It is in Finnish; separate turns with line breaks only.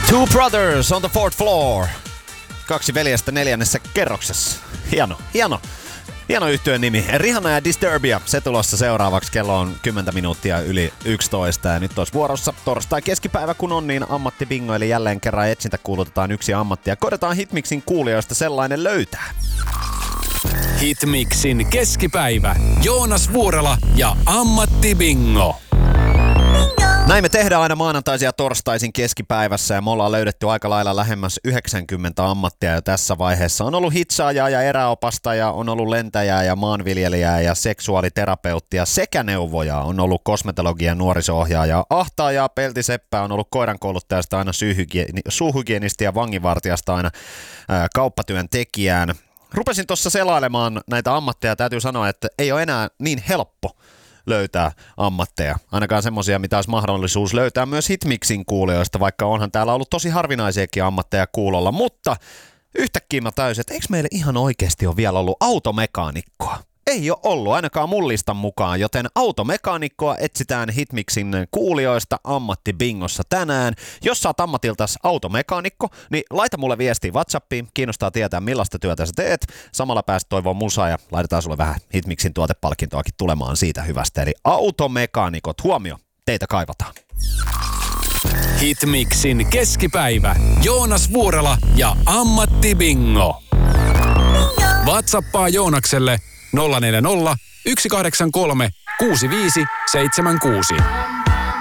Two Brothers on the fourth floor. 2 veljestä 4. kerroksessa. Hieno yhtyeen nimi. Rihanna ja Disturbia. Se tulossa seuraavaksi. Kello on 10 minuuttia yli 11. Ja nyt olisi vuorossa torstai keskipäivä kun on, niin ammattibingo. Eli jälleen kerran etsintä kuulutetaan yksi ammatti. Ja koitetaan Hitmixin kuulijoista sellainen löytää.
Hitmixin keskipäivä. Joonas Vuorela ja ammattibingo.
Näin me tehdään aina maanantaisin ja torstaisin keskipäivässä ja me ollaan löydetty aika lailla lähemmäs 90 ammattia jo tässä vaiheessa. On ollut hitsaajaa ja eräopastajaa, on ollut lentäjää ja maanviljelijää ja seksuaaliterapeuttia sekä neuvojaa. On ollut kosmetologia, nuoriso-ohjaajaa, ahtaajaa, peltiseppää, on ollut koirankouluttajasta aina suuhygienistä ja vanginvartijasta aina kauppatyöntekijään. Rupesin tuossa selailemaan näitä ammatteja, täytyy sanoa, että ei ole enää niin helppo löytää ammatteja. Ainakaan semmoisia, mitä olisi mahdollisuus löytää myös Hitmixin kuulijoista, vaikka onhan täällä ollut tosi harvinaisiakin ammatteja kuulolla. Mutta yhtäkkiä mä täysin, että eikö meille ihan oikeasti ole vielä ollut automekaanikkoa? Ei ole ollut, ainakaan mun listan mukaan, joten automekaanikkoa etsitään Hitmixin kuulijoista ammattibingossa tänään. Jos sä oot ammatiltas automekaanikko, niin laita mulle viestiä WhatsAppiin. Kiinnostaa tietää, millaista työtä sä teet. Samalla pääset toivoa musaa ja laitetaan sulle vähän Hitmixin tuotepalkintoakin tulemaan siitä hyvästä. Eli automekaanikot, huomio, teitä kaivataan.
Hitmixin keskipäivä. Joonas Vuorela ja ammattibingo. WhatsAppaa Joonakselle 040 183 6576.